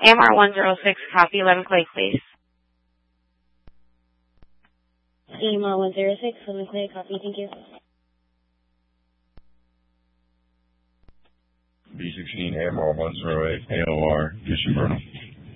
AMR 106, copy 11 Clay, please. AMR 106, 11 Clay, copy, thank you. B16, AMR 108, AOR, Mission Burnham.